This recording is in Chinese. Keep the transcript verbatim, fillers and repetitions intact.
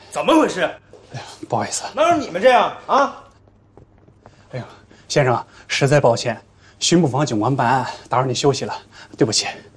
怎么回事？ 哎呀，不好意思， 哪有你们这样啊？ 哎呀，先生，实在抱歉，巡捕房警官办案，打扰你休息了，对不起。